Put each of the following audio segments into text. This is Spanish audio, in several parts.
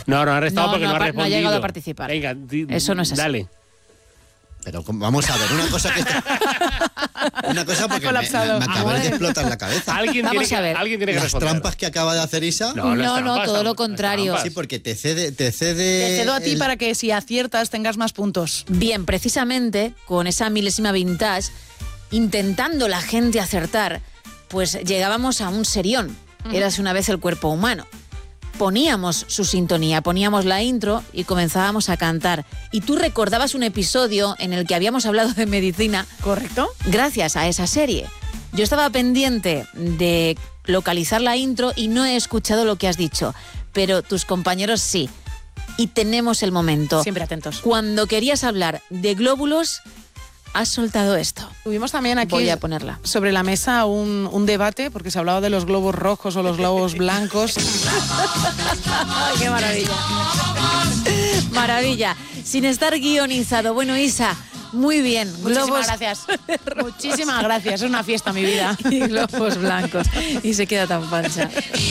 No ha restado porque no ha respondido. No ha llegado a participar. Venga, eso no es así. Dale. Pero vamos a ver, una cosa porque me acabas de explotar la cabeza. Alguien tiene que Las responder. trampas que acaba de hacer Isa. No, todo lo contrario. Sí, porque te cede. Te cedo a ti para que si aciertas tengas más puntos. Bien, precisamente con esa milésima vintage, intentando la gente acertar, pues llegábamos a un serión. Érase una vez el cuerpo humano. Poníamos su sintonía, poníamos la intro y comenzábamos a cantar. Y tú recordabas un episodio en el que habíamos hablado de medicina. ¿Correcto? Gracias a esa serie. Yo estaba pendiente de localizar la intro y no he escuchado lo que has dicho, pero tus compañeros sí. Y tenemos el momento. Siempre atentos. Cuando querías hablar de glóbulos, has soltado esto. Tuvimos también aquí Voy a ponerla. sobre la mesa un debate, porque se hablaba de los globos rojos o los globos blancos. ¡Qué maravilla! Maravilla. Sin estar guionizado. Bueno, Isa, muy bien. Muchísimas gracias. Muchísimas gracias. Es una fiesta, mi vida. Y globos blancos. Y se queda tan pancha.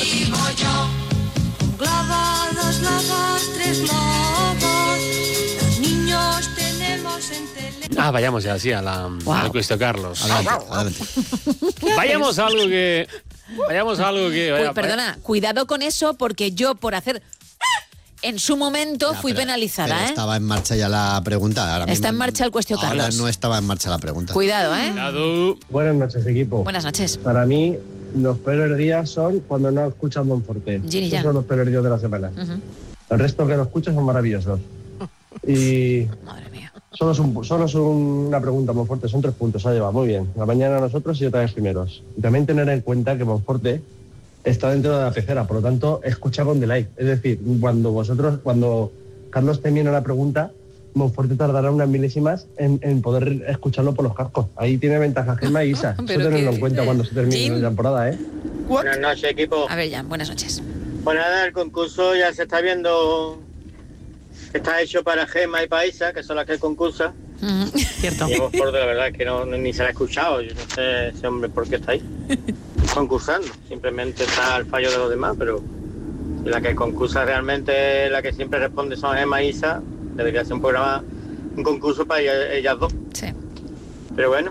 Dos globos, 3 globos. Los niños tenemos en tele. Vayamos ya, sí, al Cuesto Carlos. Adelante. Vayamos a algo que... Uy, perdona, cuidado con eso, porque yo por hacer... En su momento fui penalizada, pero estaba en marcha ya la pregunta. Ahora Está en marcha el Cuestión Carlos. Ahora no estaba en marcha la pregunta. Cuidado, ¿eh? Cuidado. Buenas noches, equipo. Buenas noches. Para mí, los peores días son cuando no escuchas Monforte. Gini Jan. Esos son los peores días de la semana. Uh-huh. El resto que no escuchas son maravillosos. Y Madre mía. solo es una pregunta, Monforte. Son 3 puntos, ha llevado muy bien. La mañana nosotros y otra vez primeros. Y también tener en cuenta que Monforte está dentro de la pecera, por lo tanto, escucha con delay. Es decir, cuando Carlos termina la pregunta, Monforte tardará unas milésimas en poder escucharlo por los cascos. Ahí tiene ventaja Gemma y Isa. Eso tenerlo en cuenta cuando se termine la temporada, ¿eh? Buenas noches, equipo. A ver, Jan, buenas noches. Pues nada, el concurso ya se está viendo que está hecho para Gemma y para Isa, que son las que concursan. Cierto. Y Monforte, la verdad es que ni se la ha escuchado. Yo no sé ese hombre por qué está ahí concursando. Simplemente está al fallo de los demás, pero la que concursa realmente, la que siempre responde son Gemma y Isa. Debería ser un concurso para ellas dos. Sí. Pero bueno,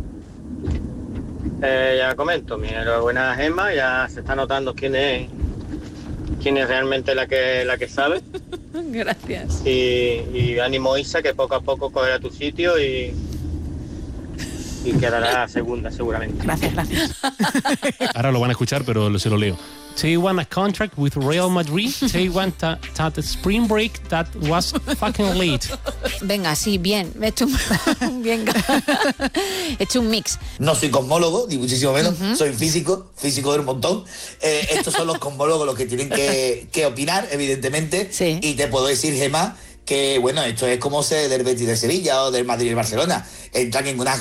ya comento, mi enhorabuena a Gemma, ya se está notando quién es realmente la que sabe. Gracias. Y ánimo Isa, que poco a poco cogerá tu sitio y quedará segunda seguramente. Gracias. Ahora lo van a escuchar, pero se lo leo. They want a contract with Real Madrid. They want that spring break that was fucking late. Venga, sí, bien. He hecho He hecho un mix. No soy cosmólogo, ni muchísimo menos. Soy físico del montón. Estos son los cosmólogos los que tienen que opinar, evidentemente. Sí. Y te puedo decir, Gemma, que bueno, esto es como ser del Betis de Sevilla o del Madrid y Barcelona. Entran en una